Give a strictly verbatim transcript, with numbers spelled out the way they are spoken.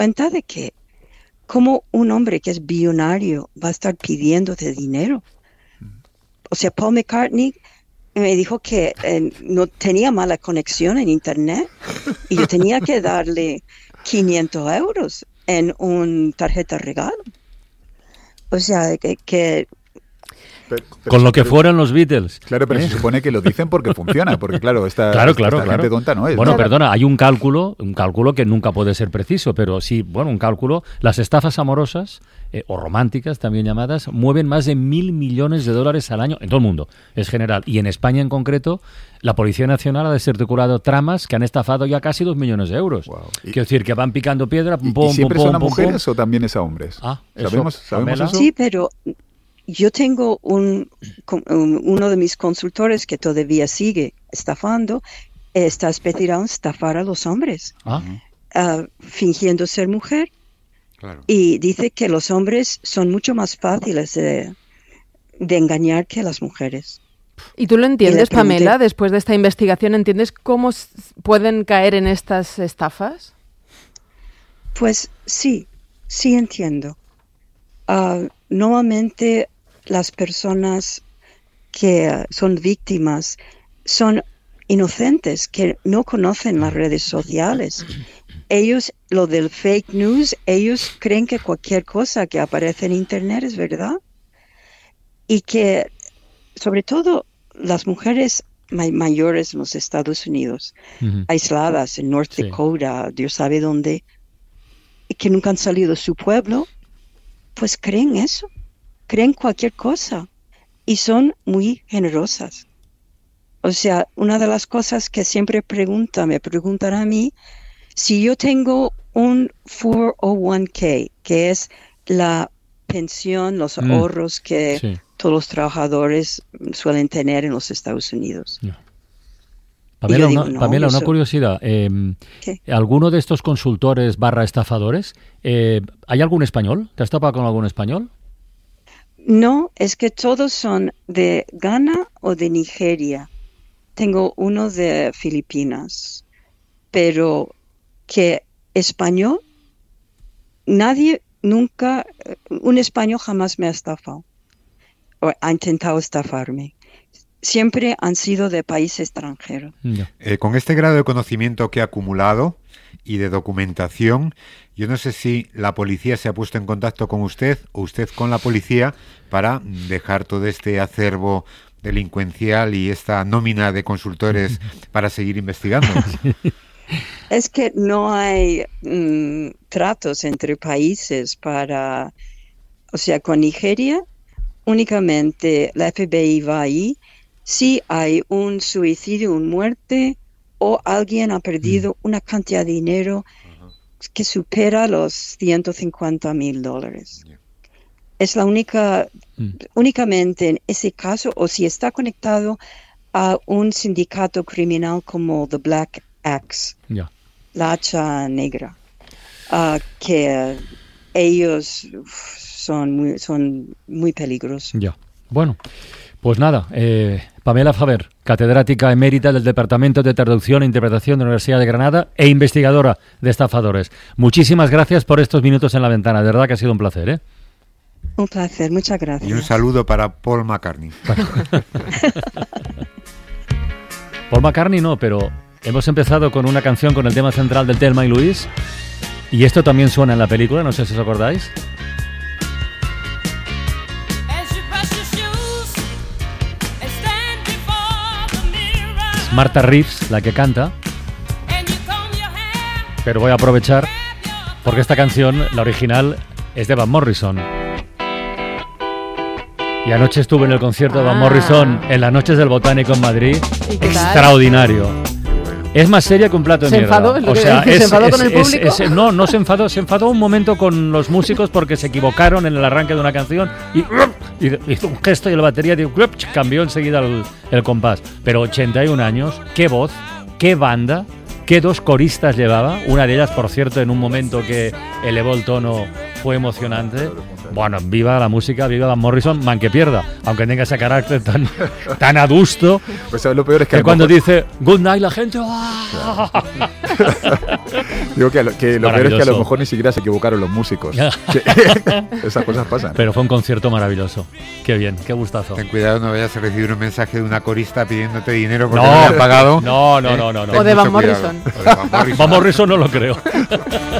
cuenta de que como un hombre que es billonario va a estar pidiéndote dinero. O sea, Paul McCartney me dijo que eh, no tenía mala conexión en internet y yo tenía que darle quinientos euros en un tarjeta regalo. O sea, que... que Pero, pero Con lo que pero, fueron los Beatles. Claro, pero ¿eh? Se supone que lo dicen porque funciona, porque claro, esta, claro, claro, esta claro. gente tonta no es. Bueno, ¿no? perdona, hay un cálculo, un cálculo que nunca puede ser preciso, pero sí, bueno, un cálculo. Las estafas amorosas, eh, o románticas también llamadas, mueven más de mil millones de dólares al año en todo el mundo, es general. Y en España en concreto, la Policía Nacional ha desarticulado tramas que han estafado ya casi dos millones de euros. Wow. Y, Quiero decir, que van picando piedra, pum, ¿Y, pum, ¿y siempre pum, son a pum, mujeres pum. o también es a hombres? Ah, ¿Sabemos, eso, ¿sabemos eso? Sí, pero... Yo tengo un, uno de mis consultores que todavía sigue estafando, está especializado en estafar a los hombres, ¿Ah? uh, fingiendo ser mujer. Claro. Y dice que los hombres son mucho más fáciles de, de engañar que las mujees. ¿Y tú lo entiendes, Pamela? Después de esta investigación, ¿entiendes cómo pueden caer en estas estafas? Pues sí, sí entiendo. Uh, normalmente las personas que son víctimas son inocentes, que no conocen las redes sociales. Ellos, lo del fake news, ellos creen que cualquier cosa que aparece en internet es verdad. Y que, sobre todo, las mujeres may- mayores en los Estados Unidos, uh-huh. aisladas en North sí. Dakota, Dios sabe dónde, y que nunca han salido de su pueblo, pues creen eso, creen cualquier cosa y son muy generosas. O sea, una de las cosas que siempre preguntan, me preguntan a mí, si yo tengo un cuatro oh uno k, que es la pensión, los mm. ahorros que sí. todos los trabajadores suelen tener en los Estados Unidos. Yeah. Pamela, digo, una, no, Pamela eso... una curiosidad. Eh, ¿Alguno de estos consultores barra estafadores, eh, hay algún español? ¿Te has topado con algún español? No, es que todos son de Ghana o de Nigeria. Tengo uno de Filipinas, pero que español, nadie, nunca, un español jamás me ha estafado o ha intentado estafarme. Siempre han sido de país extranjero. Eh, con este grado de conocimiento que ha acumulado y de documentación, yo no sé si la policía se ha puesto en contacto con usted o usted con la policía para dejar todo este acervo delincuencial y esta nómina de consultores para seguir investigando. Es que no hay mm, tratos entre países para... O sea, con Nigeria únicamente la F B I va ahí si hay un suicidio, una muerte o alguien ha perdido mm. una cantidad de dinero uh-huh. que supera los ciento cincuenta mil dólares. Yeah. Es la única, mm. únicamente en ese caso, o si está conectado a un sindicato criminal como The Black Axe, yeah. la hacha negra, uh, que uh, ellos uf, son muy, son muy peligrosos. Ya, yeah. Bueno. Pues nada, eh, Pamela Faber, catedrática emérita del Departamento de Traducción e Interpretación de la Universidad de Granada e investigadora de estafadores. Muchísimas gracias por estos minutos en la ventana, de verdad que ha sido un placer, ¿eh? Un placer, muchas gracias. Y un saludo para Paul McCartney. Paul McCartney no, pero hemos empezado con una canción con el tema central del Thelma y Louise, y esto también suena en la película, no sé si os acordáis. Martha Reeves, la que canta, pero voy a aprovechar porque esta canción, la original, es de Van Morrison. Y anoche estuve en el concierto ah. de Van Morrison en las noches del Botánico en Madrid. Extraordinario. Es más seria que un plato de ¿Se mierda. enfadó? O sea, ¿Se es, enfadó es, con el es, público? Es, es, no, no se enfadó. Se enfadó un momento con los músicos porque se equivocaron en el arranque de una canción y hizo un gesto y la batería digo, cambió enseguida el, el compás. Pero ochenta y un años, qué voz, qué banda, qué dos coristas llevaba. Una de ellas, por cierto, en un momento que elevó el tono fue emocionante. Bueno, viva la música, viva Van Morrison, man que pierda, aunque tenga ese carácter tan, tan adusto. Pues ¿sabes lo peor? Es que, que a lo cuando mejor- dice good night la gente... ¡ah! Digo que, a lo, que lo peor es que a Maravilloso. lo mejor ni siquiera se equivocaron los músicos. Que- esas cosas pasan. Pero fue un concierto maravilloso. Qué bien, qué gustazo. Ten cuidado, no vayas a recibir un mensaje de una corista pidiéndote dinero porque No. no, le han pagado. No, no, no, no, no. Ten O de mucho Van cuidado. Morrison. O de Van Morrison. Van Morrison no lo creo.